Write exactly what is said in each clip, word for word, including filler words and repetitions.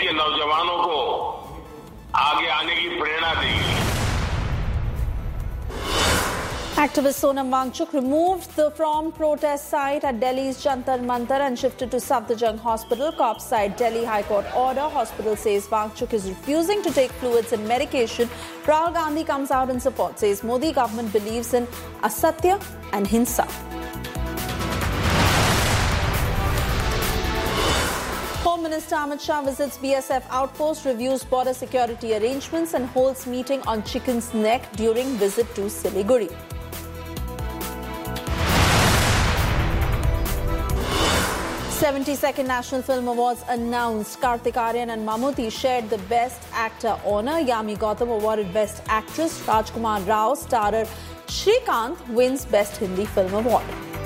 के नौजवानों को आगे आने की प्रेरणा देगी। Activist Sonam Wangchuk removed the from protest site at Delhi's Jantar Mantar and shifted to Safdarjung Hospital. Cops cite Delhi High Court order. Hospital says Wangchuk is refusing to take fluids and medication. Rahul Gandhi comes out in support, says Modi government believes in asatya and hinsa. Home Minister Amit Shah visits B S F outpost, reviews border security arrangements and holds meeting on Chicken's Neck during visit to Siliguri. seventy-second National Film Awards announced. Kartik Aaryan and Mammootty shared the Best Actor honour. Yami Gautam awarded Best Actress. Rajkumar Rao, starrer Shrikant, wins Best Hindi Film Award.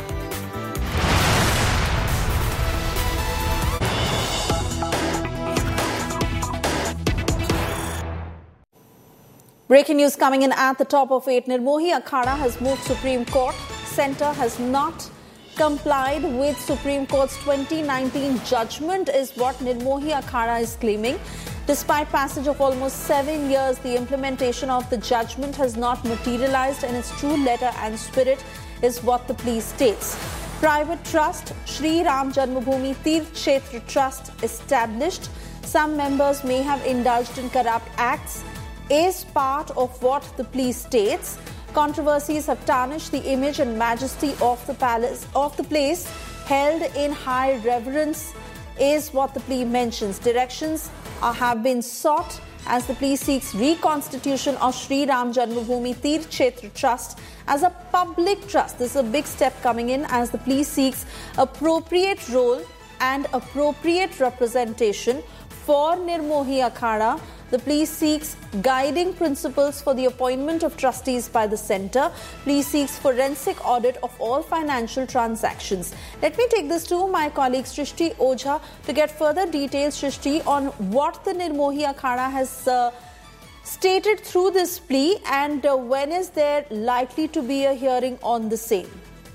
Breaking news coming in at the top of eight. Nirmohi Akhada has moved Supreme Court. Centre has not complied with Supreme Court's twenty nineteen judgment is what Nirmohi Akhada is claiming. Despite passage of almost seven years, the implementation of the judgment has not materialized in its true letter and spirit is what the plea states. Private trust, Shri Ram Janmabhoomi Tirth Kshetra Trust established. Some members may have indulged in corrupt acts is part of what the plea states. Controversies have tarnished the image and majesty of the palace of the place held in high reverence is what the plea mentions. Directions are, have been sought as the plea seeks reconstitution of Shri Ram Janmabhoomi Tirth Kshetra Trust as a public trust. This is a big step coming in as the plea seeks appropriate role and appropriate representation for Nirmohi Akhada. The plea seeks guiding principles for the appointment of trustees by the centre. Plea seeks forensic audit of all financial transactions. Let me take this to my colleague Shrishti Ojha to get further details, Shrishti, on what the Nirmohi Akhada has uh, stated through this plea and uh, when is there likely to be a hearing on the same?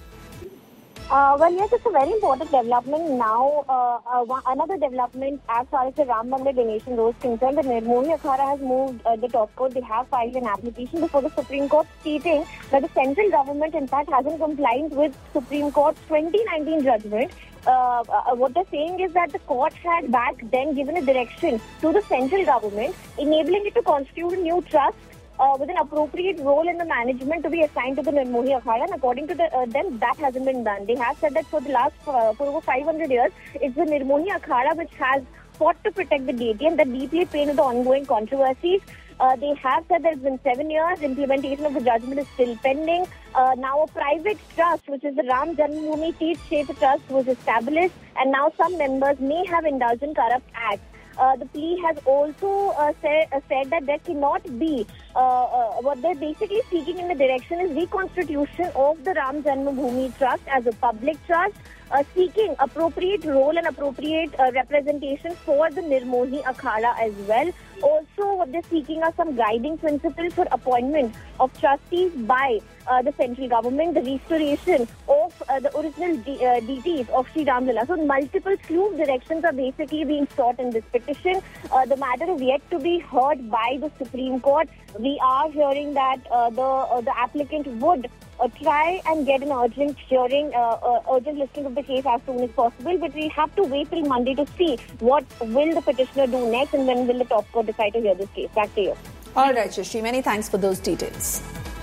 Uh, well, yes, it's a very important development now. Uh, uh, one, another development as far as the Ram Mandir donation law is concerned, the Nirmohi Akhada has moved uh, the top court. They have filed an application before the Supreme Court stating that the central government, in fact, hasn't complied with Supreme Court's twenty nineteen judgment. Uh, uh, what they're saying is that the court had back then given a direction to the central government, enabling it to constitute a new trust Uh, with an appropriate role in the management to be assigned to the Nirmohi Akhada, and according to the, uh, them, that hasn't been done. They have said that for the last, uh, for over five hundred years, it's the Nirmohi Akhada which has fought to protect the deity, and that deeply pained with the ongoing controversies. Uh, they have said that it's been seven years, implementation of the judgment is still pending. Uh, now a private trust, which is the Ram Janmabhoomi Tirth Kshetra Trust, was established, and now some members may have indulged in corrupt acts. Uh, the plea has also uh, say, uh, said that there cannot be, uh, uh, what they're basically seeking in the direction is reconstitution of the Ram Janmabhoomi Trust as a public trust, uh, seeking appropriate role and appropriate uh, representation for the Nirmohi Akhada as well. Also, what they're seeking are some guiding principles for appointment of trustees by uh, the central government, the restoration of uh, the original de- uh, deities of Sri Ram Lalla. So, multiple slew of directions are basically being sought in this petition. Uh, the matter is yet to be heard by the Supreme Court. We are hearing that uh, the uh, the applicant would uh, try and get an urgent hearing, uh, uh, urgent listing of the case as soon as possible. But we have to wait till Monday to see what will the petitioner do next and when will the top court decide to hear this case. Back to you. All right, Shristi. Many thanks for those details.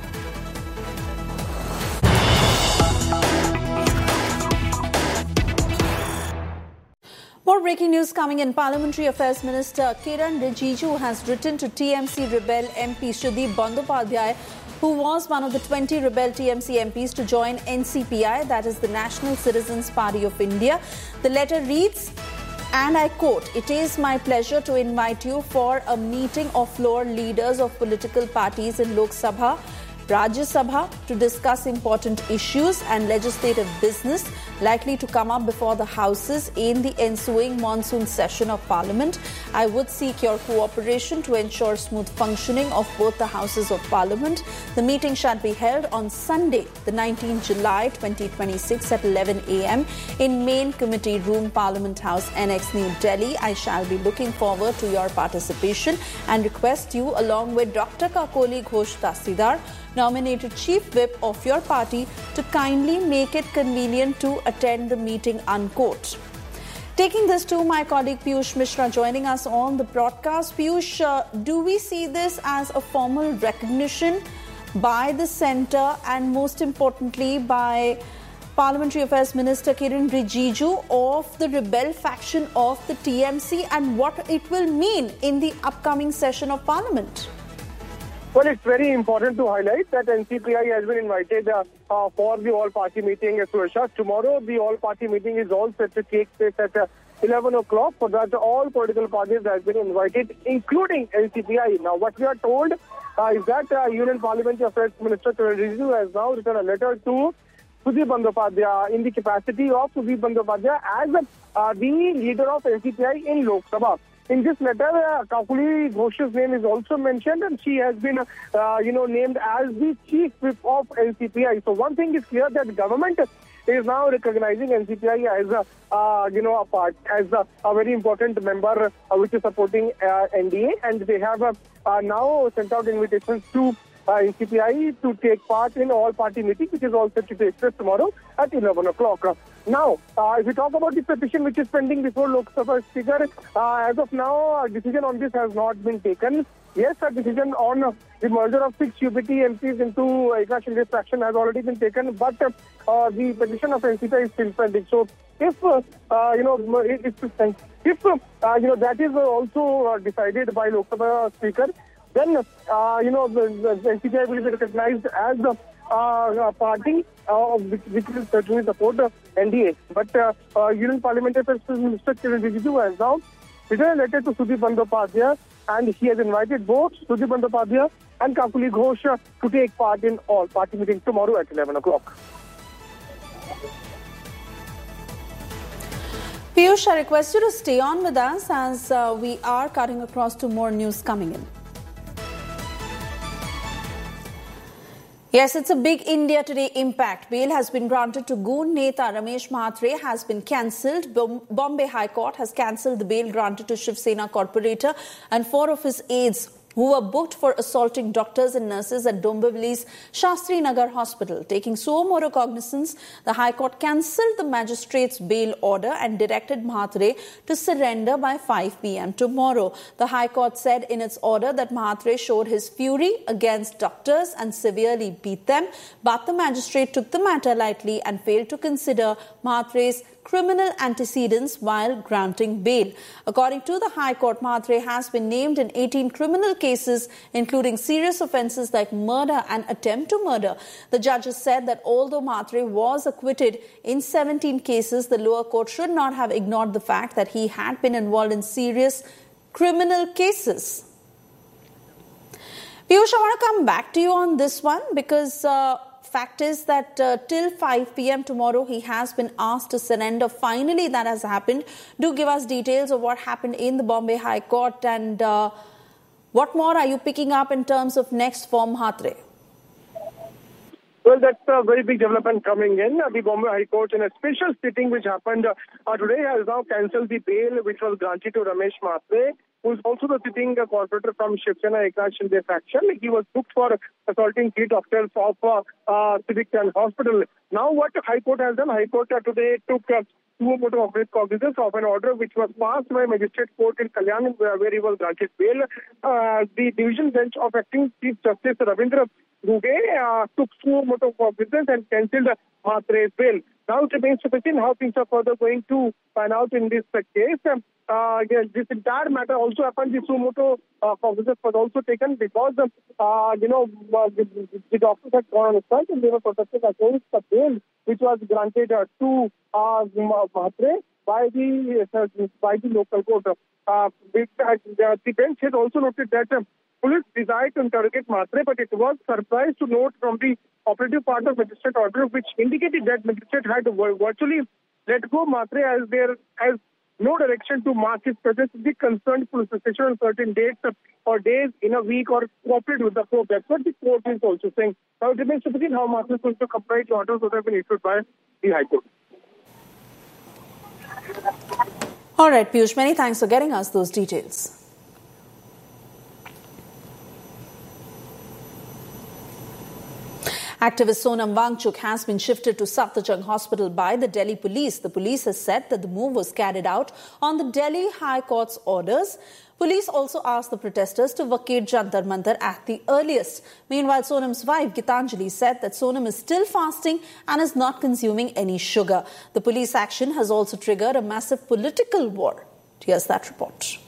More breaking news coming in. Parliamentary Affairs Minister Kiran Rijiju has written to T M C rebel M P Sudeep Bandyopadhyay, who was one of the twenty rebel T M C M Ps to join N C P I, that is the National Citizens Party of India. The letter reads, and I quote, "It is my pleasure to invite you for a meeting of floor leaders of political parties in Lok Sabha Rajya Sabha to discuss important issues and legislative business likely to come up before the houses in the ensuing monsoon session of Parliament. I would seek your cooperation to ensure smooth functioning of both the houses of Parliament. The meeting shall be held on Sunday, the nineteenth of July twenty twenty-six at eleven a m in Main Committee Room, Parliament House, Annex, New Delhi. I shall be looking forward to your participation and request you, along with Doctor Kakoli Ghosh Tassidar, nominated Chief Whip of your party, to kindly make it convenient to attend the meeting, unquote. Taking this to my colleague Piyush Mishra joining us on the broadcast. Piyush, uh, do we see this as a formal recognition by the centre and most importantly by Parliamentary Affairs Minister Kiren Rijiju of the rebel faction of the T M C and what it will mean in the upcoming session of Parliament? Well, it's very important to highlight that N C P I has been invited uh, uh, for the all-party meeting at Sursha. Tomorrow, the all-party meeting is all set to take place at uh, eleven o'clock. For that, all political parties have been invited, including N C P I. Now, what we are told uh, is that uh, Union Parliamentary Affairs Minister Kiren Rijiju has now written a letter to Sudip Bandyopadhyay in the capacity of Sudip Bandyopadhyay as uh, the leader of N C P I in Lok Sabha. In this letter, uh, Kakoli Ghosh's name is also mentioned, and she has been, uh, you know, named as the chief whip of N C P I. So one thing is clear, that the government is now recognizing N C P I as a, uh, you know, a part, as a, a very important member uh, which is supporting uh, N D A, and they have uh, uh, now sent out invitations to Uh, N C P I to take part in all-party meeting, which is all set to take place tomorrow at eleven o'clock. Uh, now, uh, if we talk about the petition which is pending before Lok Sabha Speaker, uh, as of now, a decision on this has not been taken. Yes, a decision on uh, the merger of six U B T M Ps into Eknath Shinde's faction has already been taken, but uh, uh, the petition of N C P I is still pending. So, if uh, uh, you know, if, if uh, you know that is also uh, decided by Lok Sabha Speaker, then, uh, you know, the, the N C P I will be recognized as the uh, party uh, which, which will certainly support the N D A. But uh, uh, Union Parliamentary Affairs Minister Kiren Rijiju has now written a letter to Sudip Bandyopadhyay, and he has invited both Sudip Bandyopadhyay and Kakoli Ghosh to take part in all party meeting tomorrow at eleven o'clock. Piyush, I request you to stay on with us as uh, we are cutting across to more news coming in. Yes, it's a big India Today impact. Bail has been granted to Goon Neta Ramesh Mhatre has been cancelled. Bombay High Court has cancelled the bail granted to Shiv Sena corporator and four of his aides who were booked for assaulting doctors and nurses at Dombivli's Shastri Nagar Hospital. Taking suo motu cognizance, the High Court cancelled the magistrate's bail order and directed Mhatre to surrender by five p m tomorrow. The High Court said in its order that Mhatre showed his fury against doctors and severely beat them, but the magistrate took the matter lightly and failed to consider Mhatre's criminal antecedents while granting bail. According to the High Court, Mhatre has been named in eighteen criminal cases, including serious offences like murder and attempt to murder. The judges said that although Mhatre was acquitted in seventeen cases, the lower court should not have ignored the fact that he had been involved in serious criminal cases. Piyush, I want to come back to you on this one because uh, fact is that uh, till five p m tomorrow, he has been asked to surrender. Finally, that has happened. Do give us details of what happened in the Bombay High Court and uh, what more are you picking up in terms of next for Mhatre? Well, that's a very big development coming in. The Bombay High Court, in a special sitting which happened uh, today, has now cancelled the bail which was granted to Ramesh Mhatre, who is also the sitting uh, corporator from Shiv Sena Eknath Shinde faction. He was booked for assaulting three doctors of uh, uh, Civic Hospital. Now, what the High Court has done, High Court uh, today took uh, suo motu cognizance of an order which was passed by Magistrate Court in Kalyan, where, where he was granted bail. Uh, the Division Bench of Acting Chief Justice Ravindra Guge uh, took suo motu cognizance and cancelled Mhatre's bail. Now it remains to be seen how things are further going to pan out in this uh, case. Uh, again, this entire matter also happened. The suo motu uh, cognizance was also taken because, uh, you know, uh, the, the doctors had gone on strike and they were protesting against the bail which was granted uh, to uh, Mhatre by the uh, by the local court. Uh, the, uh, the bench has also noted that uh, police desired to interrogate Mhatre, but it was surprised to note from the operative part of magistrate order, which indicated that magistrate had virtually let go Mhatre as there as no direction to mark his presence in the concerned police station on certain dates or days in a week or cooperate with the court. That's what the court is also saying. Now it remains to be seen how Mhatre is going to comply to orders that have been issued by the High Court. All right, Piyush, many thanks for getting us those details. Activist Sonam Wangchuk has been shifted to Safdarjung Hospital by the Delhi police. The police has said that the move was carried out on the Delhi High Court's orders. Police also asked the protesters to vacate Jantar Mantar at the earliest. Meanwhile, Sonam's wife, Gitanjali, said that Sonam is still fasting and is not consuming any sugar. The police action has also triggered a massive political war. Here's that report.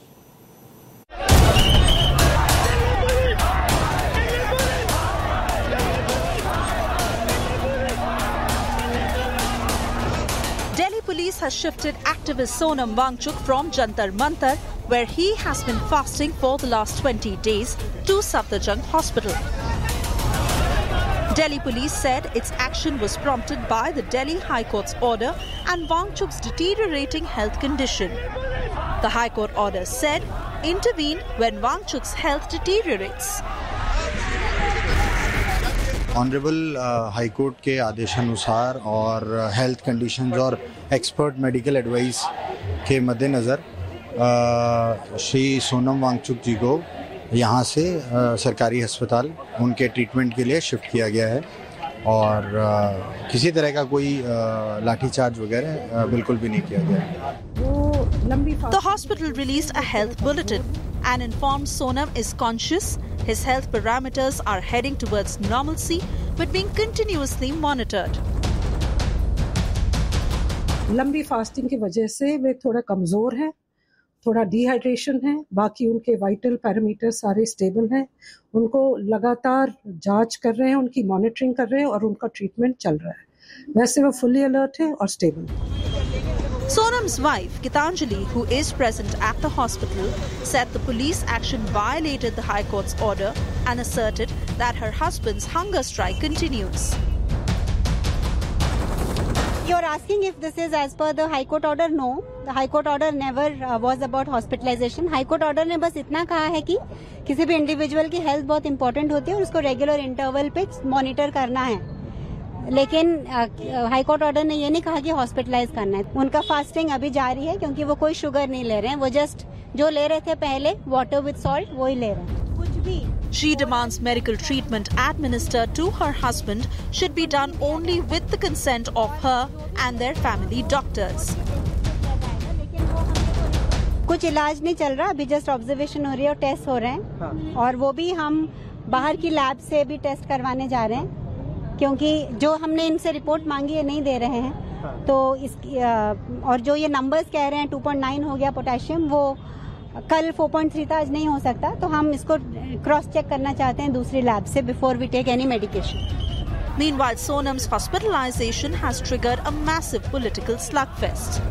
Police has shifted activist Sonam Wangchuk from Jantar Mantar, where he has been fasting for the last twenty days, to Safdarjung Hospital. Delhi police said its action was prompted by the Delhi High Court's order and Wangchuk's deteriorating health condition. The High Court order said, intervene when Wangchuk's health deteriorates. Honourable high court के आदेशानुसार और health conditions और expert medical advice के मद्देनज़र श्री सोनम वांगचुक जी को यहाँ से आ, सरकारी अस्पताल उनके ट्रीटमेंट के लिए शिफ्ट किया गया है और आ, किसी तरह का कोई लाठीचार्ज वगैरह बिल्कुल भी नहीं किया गया है। The hospital released a health bulletin and informed Sonam is conscious. His health parameters are heading towards normalcy but being continuously monitored. लंबी फास्टिंग की वजह से वे थोड़ा कमजोर हैं, थोड़ा डिहाइड्रेशन है, बाकी उनके वाइटल पैरामीटर सारे स्टेबल हैं। उनको लगातार जांच कर रहे हैं, उनकी मॉनिटरिंग कर रहे हैं और उनका ट्रीटमेंट चल रहा है। वैसे वो फुली अलर्ट है और stable. Sonam's wife, Gitanjali, who is present at the hospital, said the police action violated the High Court's order and asserted that her husband's hunger strike continues. You're asking if this is as per the High Court order? No. The High Court order never uh, was about hospitalization. High Court order ने बस इतना कहा है कि किसी भी individual की health बहुत इंपॉर्टेंट होती है और उसको रेगुलर इंटरवल पे मॉनिटर करना है। लेकिन हाई कोर्ट ऑर्डर ने ये नहीं कहा कि हॉस्पिटलाइज करना है। उनका फास्टिंग अभी जारी है क्योंकि वो कोई शुगर नहीं ले रहे हैं, वो जस्ट जो ले रहे थे पहले वाटर विद सॉल्ट वो ही ले रहे हैं। कुछ भी She demands medical treatment administered to her husband should be done only with the consent of her and their family doctors. कुछ इलाज नहीं चल रहा, अभी जस्ट ऑब्जर्वेशन हो रही है और टेस्ट हो रहे हैं और वो भी हम बाहर की लैब से भी टेस्ट करवाने जा रहे हैं क्योंकि जो हमने इनसे रिपोर्ट मांगी है नहीं दे रहे हैं। तो इसकी और जो ये नंबर्स कह रहे हैं टू पॉइंट नाइन हो गया पोटेशियम, वो कल फोर पॉइंट थ्री था, आज नहीं हो सकता। तो हम इसको क्रॉस चेक करना चाहते हैं दूसरी लैब से before we take any medication. Meanwhile, Sonam's hospitalization has triggered a massive political slugfest.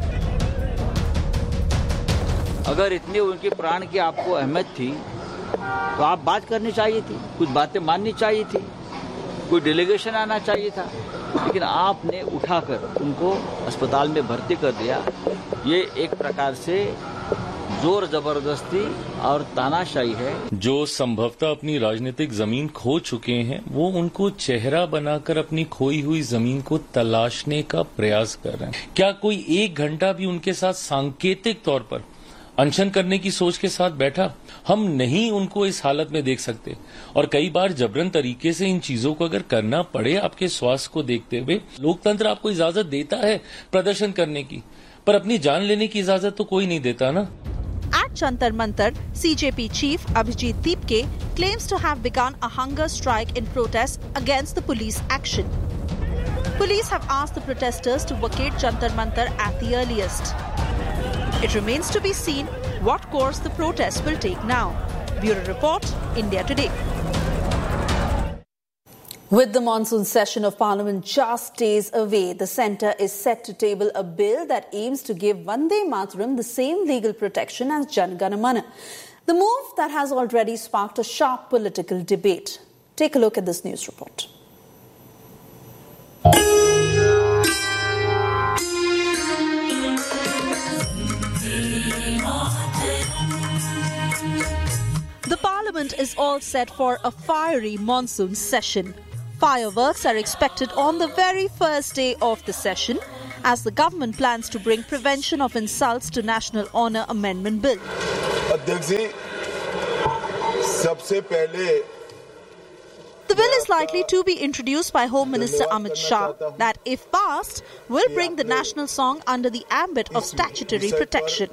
अगर इतनी उनके प्राण की आपको अहमियत थी तो आप बात करनी चाहिए थी, कुछ बातें माननी चाहिए थी, कोई डेलीगेशन आना चाहिए था, लेकिन आपने उठाकर उनको अस्पताल में भर्ती कर दिया। ये एक प्रकार से जोर जबरदस्ती और तानाशाही है। जो संभवतः अपनी राजनीतिक जमीन खो चुके हैं, वो उनको चेहरा बनाकर अपनी खोई हुई जमीन को तलाशने का प्रयास कर रहे हैं। क्या कोई एक घंटा भी उनके साथ सांकेतिक तौर पर अनशन करने की सोच के साथ बैठा? हम नहीं उनको इस हालत में देख सकते और कई बार जबरन तरीके से इन चीजों को अगर करना पड़े आपके स्वास्थ्य को देखते हुए, लोकतंत्र आपको इजाजत देता है प्रदर्शन करने की, पर अपनी जान लेने की इजाजत तो कोई नहीं देता ना। At Jantar Mantar, C J P chief Abhijit Deepke claims to have begun a hunger strike in protest against the police action. Police have asked the protesters to vacate Jantar Mantar at the earliest. It remains to be seen what course the protests will take now. Bureau Report, India Today. With the monsoon session of Parliament just days away, the centre is set to table a bill that aims to give Vande Mataram the same legal protection as Jan Gana Mana. The move that has already sparked a sharp political debate. Take a look at this news report. The Parliament is all set for a fiery monsoon session. Fireworks are expected on the very first day of the session as the government plans to bring Prevention of Insults to National Honour Amendment Bill. The bill is likely to be introduced by Home Minister Amit Shah that, if passed, will bring the national song under the ambit of statutory protection.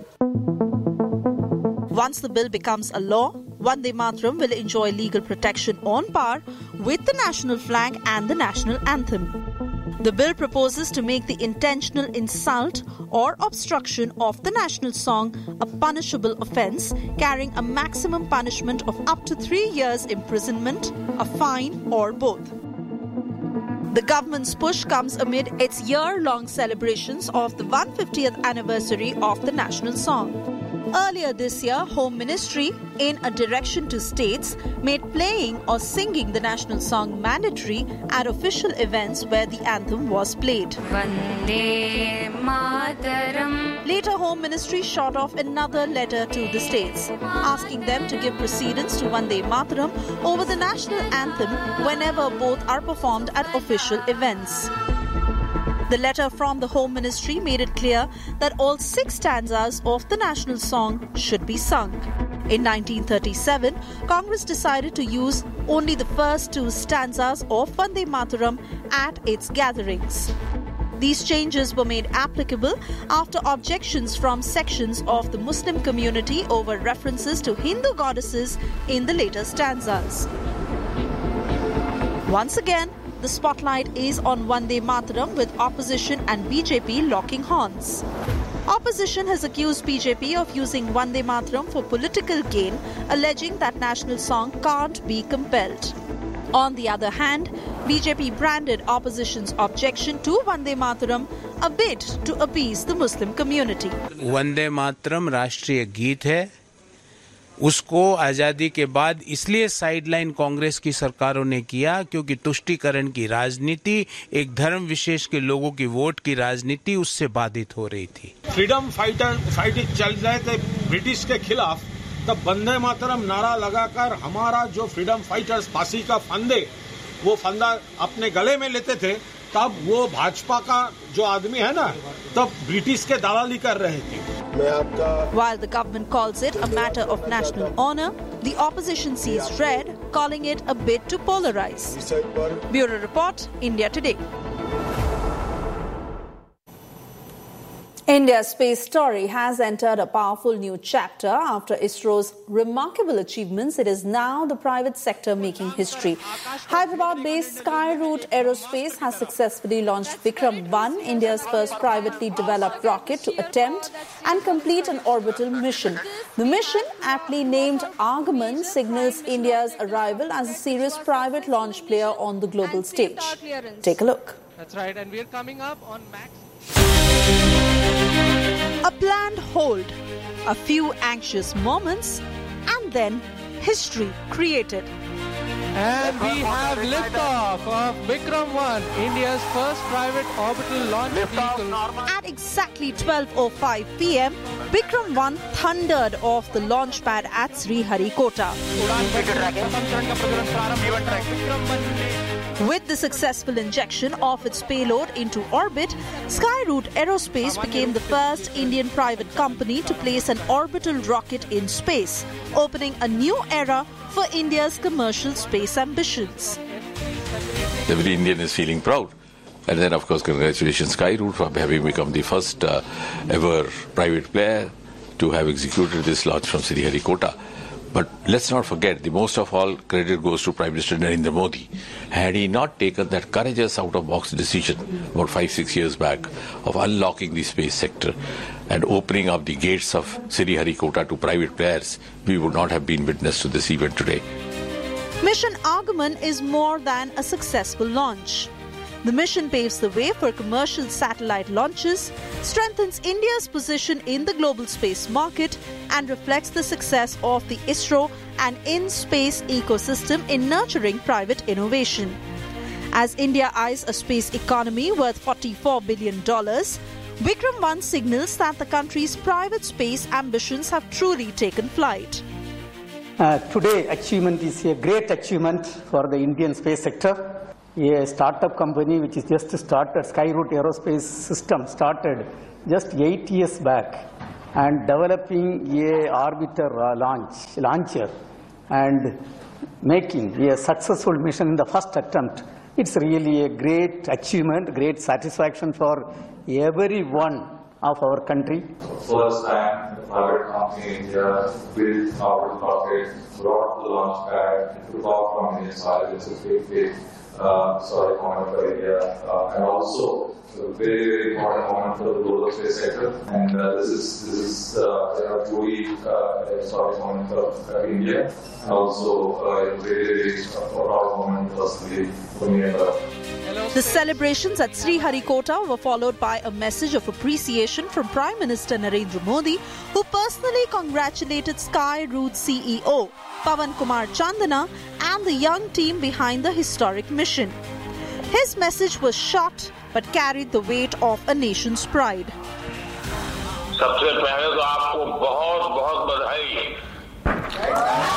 Once the bill becomes a law, Vande Mataram will enjoy legal protection on par with the national flag and the national anthem. The bill proposes to make the intentional insult or obstruction of the national song a punishable offence, carrying a maximum punishment of up to three years imprisonment, a fine or both. The government's push comes amid its year-long celebrations of the one hundred fiftieth anniversary of the national song. Earlier this year, Home Ministry, in a direction to states, made playing or singing the national song mandatory at official events where the anthem was played. Vande Mataram. Later, Home Ministry shot off another letter to the states, asking them to give precedence to Vande Mataram over the national anthem whenever both are performed at official events. The letter from the Home Ministry made it clear that all six stanzas of the national song should be sung. In nineteen thirty-seven, Congress decided to use only the first two stanzas of Vande Mataram at its gatherings. These changes were made applicable after objections from sections of the Muslim community over references to Hindu goddesses in the later stanzas. Once again, the spotlight is on Vande Mataram, with opposition and B J P locking horns. Opposition has accused B J P of using Vande Mataram for political gain, alleging that national song can't be compelled. On the other hand, B J P branded opposition's objection to Vande Mataram a bid to appease the Muslim community. Vande Mataram राष्ट्रीय गीत है, उसको आज़ादी के बाद इसलिए sideline Congress की सरकारों ने किया क्योंकि तुष्टीकरण की राजनीति, एक धर्म विशेष के लोगों की वोट की राजनीति उससे बाधित हो रही थी। फ्रीडम फाइटर फाइटिंग चल रहे थे ब्रिटिश के खिलाफ, तब वंदे मातरम नारा लगाकर हमारा जो फ्रीडम फाइटर्स फांसी का फंदे वो फंदा अपने गले में लेते थे, तब वो भाजपा का जो आदमी है ना, तब ब्रिटिश के दलाली कर रहे थे। While the government calls it a matter of national honour, the opposition sees red, calling it a bid to polarize. Bureau Report, India Today. India's space story has entered a powerful new chapter. After ISRO's remarkable achievements, it is now the private sector making history. Hyderabad-based Skyroot Aerospace has successfully launched Vikram one, India's first privately developed rocket to attempt and complete an orbital mission. The mission, aptly named Agaman, signals India's arrival as a serious private launch player on the global stage. Take a look. That's right, and we're coming up on Max. A planned hold, a few anxious moments, and then history created. And we have liftoff of Vikram one, India's first private orbital launch vehicle. At exactly twelve oh five p m, Vikram one thundered off the launch pad at Sriharikota. With the successful injection of its payload into orbit, Skyroot Aerospace became the first Indian private company to place an orbital rocket in space, opening a new era for India's commercial space ambitions. Every Indian is feeling proud. And then, of course, congratulations Skyroot for having become the first uh, ever private player to have executed this launch from Sriharikota. But let's not forget, the most of all credit goes to Prime Minister Narendra Modi. Had he not taken that courageous out-of-box decision about five, six years back of unlocking the space sector and opening up the gates of Sriharikota to private players, we would not have been witness to this event today. Mission Agaman is more than a successful launch. The mission paves the way for commercial satellite launches, strengthens India's position in the global space market, and reflects the success of the ISRO and in-space ecosystem in nurturing private innovation. As India eyes a space economy worth forty-four billion dollars, Vikram one signals that the country's private space ambitions have truly taken flight. Uh, today, achievement is a great achievement for the Indian space sector. A startup company which is just started, Skyroot Aerospace System, started just eight years back and developing a orbiter uh, launch, launcher and making a successful mission in the first attempt. It's really a great achievement, great satisfaction for everyone of our country. First time a private company in India built our rocket, brought the launch pad, and took off from Indian soil. It's a big, big uh, sorry moment for India, uh, and also a very, very important moment for the global space sector. And uh, this is this is uh, you know, truly uh, a sorry moment for uh, India, and also uh, a very, very uh, proud moment personally for me and uh, The celebrations at Sriharikota were followed by a message of appreciation from Prime Minister Narendra Modi, who personally congratulated Skyroot C E O Pawan Kumar Chandana and the young team behind the historic mission. His message was short but carried the weight of a nation's pride. सबसे पहले तो आपको बहुत बहुत बधाई।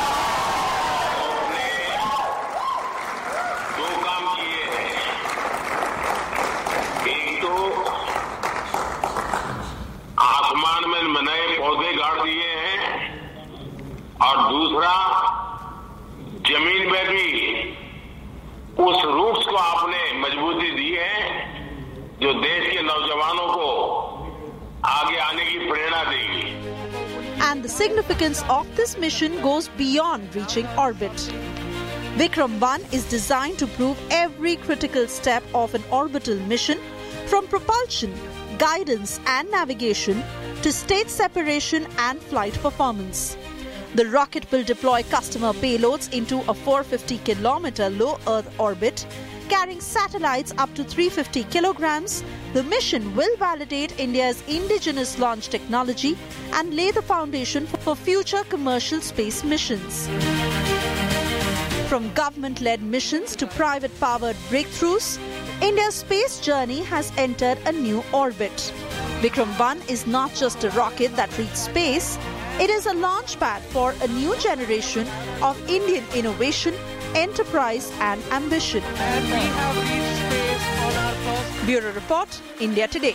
आसमान में नए पौधे गाड़ दिए हैं और दूसरा जमीन में भी उस रूट्स को आपने मजबूती दी है जो देश के नौजवानों को आगे आने की प्रेरणा देगी। And the significance of this mission goes beyond reaching orbit. Vikram one is designed to prove every critical step of an orbital mission, from propulsion, guidance and navigation to stage separation and flight performance. The rocket will deploy customer payloads into a four hundred fifty kilometer low Earth orbit, carrying satellites up to three hundred fifty kilograms. The mission will validate India's indigenous launch technology and lay the foundation for future commercial space missions. From government-led missions to private-powered breakthroughs, India's space journey has entered a new orbit. Vikram one is not just a rocket that reached space, it is a launchpad for a new generation of Indian innovation, enterprise and ambition. And we have reached space on our first... Bureau Report, India Today.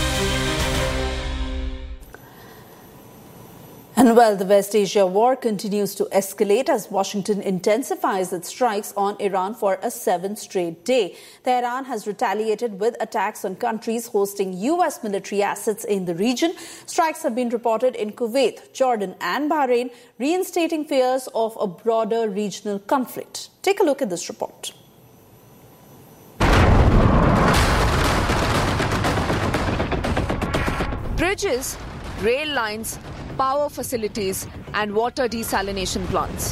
And well, the West Asia war continues to escalate as Washington intensifies its strikes on Iran for a seventh straight day. Tehran has retaliated with attacks on countries hosting U S military assets in the region. Strikes have been reported in Kuwait, Jordan and Bahrain, reinstating fears of a broader regional conflict. Take a look at this report. Bridges, rail lines, power facilities and water desalination plants.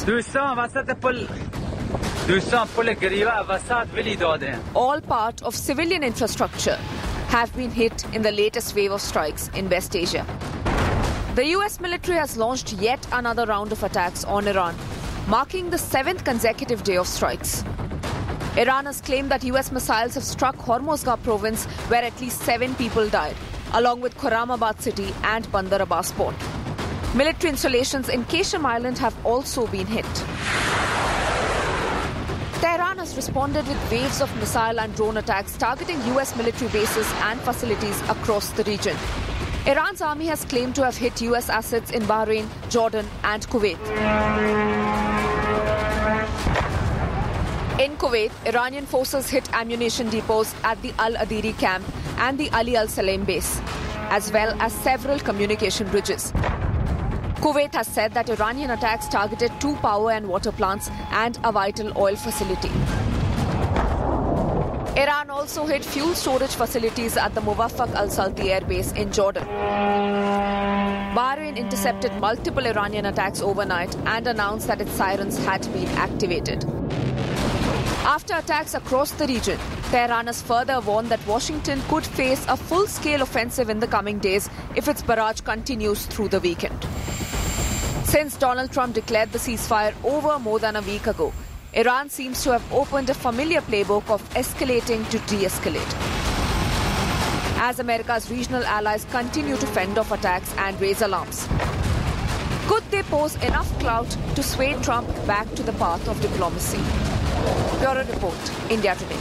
All part of civilian infrastructure have been hit in the latest wave of strikes in West Asia. The U S military has launched yet another round of attacks on Iran, marking the seventh consecutive day of strikes. Iran has claimed that U S missiles have struck Hormozgan province, where at least seven people died, along with Khorramabad city and Bandar Abbas port. Military installations in Kesham Island have also been hit. Tehran has responded with waves of missile and drone attacks targeting U S military bases and facilities across the region. Iran's army has claimed to have hit U S assets in Bahrain, Jordan and Kuwait. In Kuwait, Iranian forces hit ammunition depots at the Al Adiri camp and the Ali Al Salem base, as well as several communication bridges. Kuwait has said that Iranian attacks targeted two power and water plants and a vital oil facility. Iran also hit fuel storage facilities at the Muwaffaq al-Salti air base in Jordan. Bahrain intercepted multiple Iranian attacks overnight and announced that its sirens had been activated. After attacks across the region, Teheran's further warned that Washington could face a full-scale offensive in the coming days if its barrage continues through the weekend. Since Donald Trump declared the ceasefire over more than a week ago, Iran seems to have opened a familiar playbook of escalating to de-escalate. As America's regional allies continue to fend off attacks and raise alarms, could they pose enough clout to sway Trump back to the path of diplomacy? Bureau Report, India Today.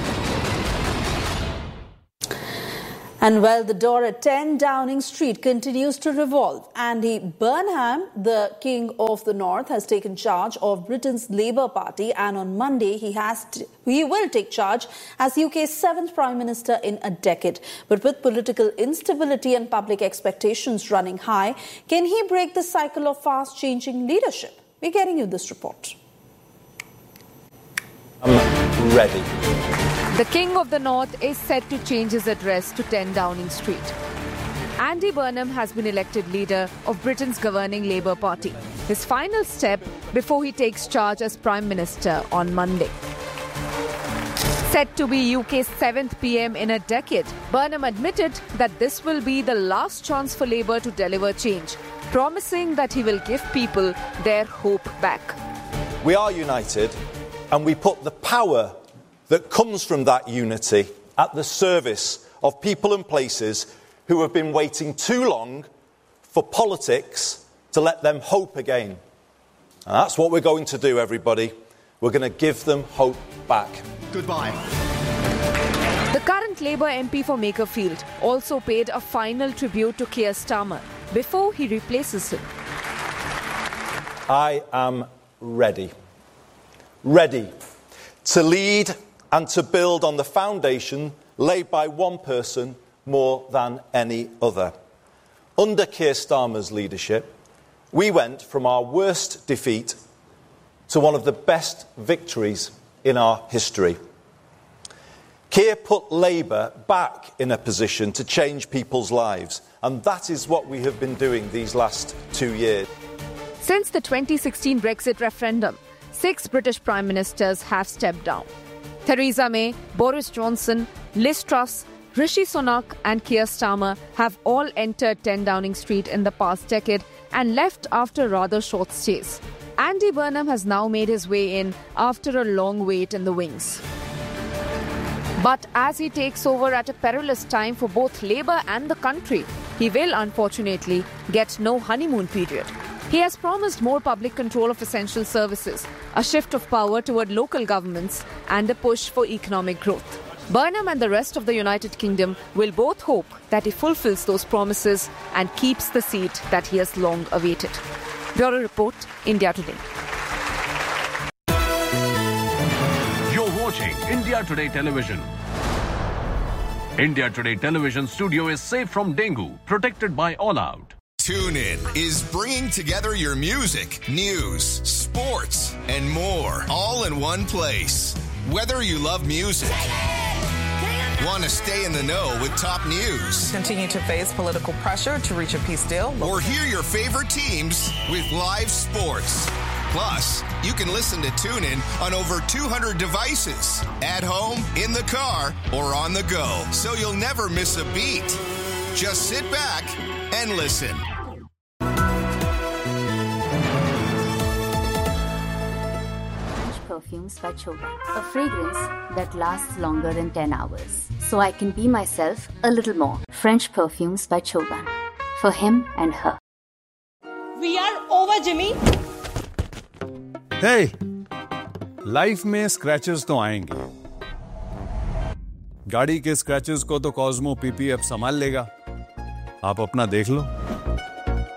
And while the door at ten Downing Street continues to revolve, Andy Burnham, the King of the North, has taken charge of Britain's Labour Party, and on Monday he has to, he will take charge as U K's seventh Prime Minister in a decade. But with political instability and public expectations running high, can he break the cycle of fast-changing leadership? We're getting you this report. I'm ready. The King of the North is set to change his address to ten Downing Street. Andy Burnham has been elected leader of Britain's governing Labour Party, his final step before he takes charge as Prime Minister on Monday. Set to be U K's seventh P M in a decade, Burnham admitted that this will be the last chance for Labour to deliver change, promising that he will give people their hope back. We are united, and we put the power that comes from that unity at the service of people and places who have been waiting too long for politics to let them hope again. And that's what we're going to do, everybody. We're going to give them hope back. Goodbye. The current Labour M P for Makerfield also paid a final tribute to Keir Starmer before he replaces him. I am ready. Ready to lead and to build on the foundation laid by one person more than any other. Under Keir Starmer's leadership, we went from our worst defeat to one of the best victories in our history. Keir put Labour back in a position to change people's lives, and that is what we have been doing these last two years. Since the twenty sixteen Brexit referendum, six British Prime Ministers have stepped down. Theresa May, Boris Johnson, Liz Truss, Rishi Sunak and Keir Starmer have all entered ten Downing Street in the past decade and left after rather short stays. Andy Burnham has now made his way in after a long wait in the wings. But as he takes over at a perilous time for both Labour and the country, he will unfortunately get no honeymoon period. He has promised more public control of essential services, a shift of power toward local governments, and a push for economic growth. Burnham and the rest of the United Kingdom will both hope that he fulfills those promises and keeps the seat that he has long awaited. Bureau Report, India Today. You're watching India Today Television. India Today Television studio is safe from dengue, protected by All Out. TuneIn is bringing together your music, news, sports, and more, all in one place. Whether you love music, want to stay in the know with top news, continue to face political pressure to reach a peace deal, or hear your favorite teams with live sports. Plus, you can listen to TuneIn on over two hundred devices, at home, in the car, or on the go, so you'll never miss a beat. Just sit back and listen. Perfumes by Choban, a fragrance that lasts longer than ten hours. So I can be myself a little more. French Perfumes by Choban. For him and her. We are over, Jimmy. Hey, life में scratches तो आएंगे. गाड़ी के scratches को तो Cosmo PPF संभाल लेगा. आप अपना देख लो.